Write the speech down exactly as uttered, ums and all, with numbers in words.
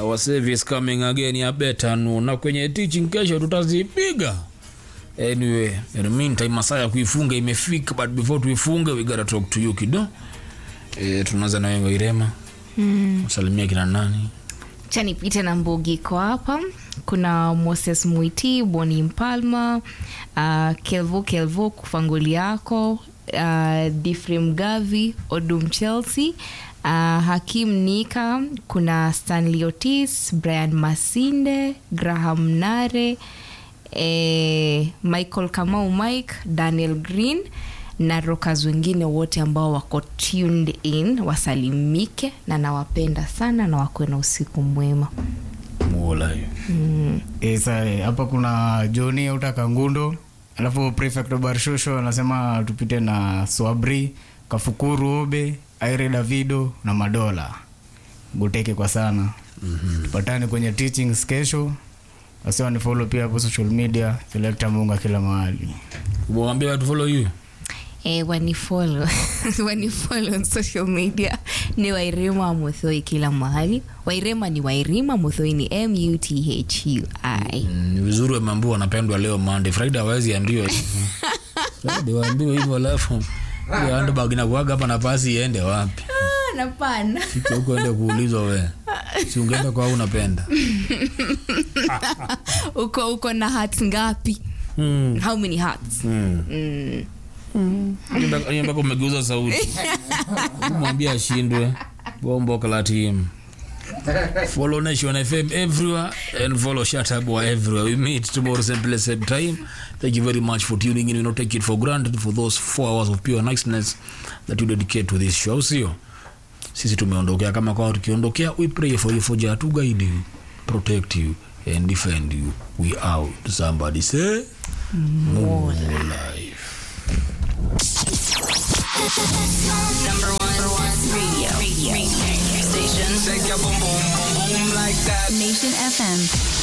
our service coming again ya better no. Na kwenye teaching kesho tutazipiga. Anyway, in the meantime masaa ya kuifunga imefika, but before tuifunge we gotta talk to you kido. Eh, tunaanza na wewe Irema. Mm. Usalimia kina nani? Chani Peter na Mbogi kwa hapa. Kuna Moses Muiti, Boni Mpalma, uh, Kelvo Kelvo kufanguli yako, uh, Difrim Gavi, Odum Chelsea, uh, Hakim Nika, kuna Stanley Otis, Brian Masinde, Graham Nare, eh, Michael Kamau Mike, Daniel Green na rockers wengine wote ambao wako tuned in, wasalimike na nawapenda sana na wakwe na usiku mwema. Mola. Mm. Esa hapa kuna Johnny utaka Ngundo, alafu prefect Barshosho anasema tupite na Swabri, Kafukuru Obe, Aire Davido na Madola. Guteke kwa sana. Mm-hmm. Tupatane kwenye teachings kesho. Wasiwa ni follow pia hapo social media, Selector Munga kila mahali. Waambie watu follow you. Eh, wani follow. Wani follow on social media. Ni Wairima Muthoi kila mahali. Wairima ni Wairima, Muthoi ni M U T H U I. Ni vizuri wameambiwa wanapendwa leo Monday. Friday hawezi ambiwa hivyo. Friday waambiwa hivyo alafu ya ando bagina kuaga hapa nafasi iende wapi? Ah, napana. Siki huko ende kuulizwa wewe. Si ungeenda kwa unapenda. Uko uko na hearts ngapi? Mm. How many hearts? Mm. Mm. Mm. Niambia kwa umegeuza sauti. Mwambie ashindwe. Bombo kala team. Follow Nation F M everywhere and follow Shatabwa everywhere. We meet tomorrow same place same time. Thank you very much for tuning in. We don't take it for granted for those four hours of pure niceness that you dedicate to this show. Sio sisi tumeondokea kama kwa tukiondokea. We pray for you, for Jah to guide you, protect you and defend you. We out. Somebody say more life. Number one, number one radio, radio, radio station. Shake your boom boom boom boom like that. Nation F M.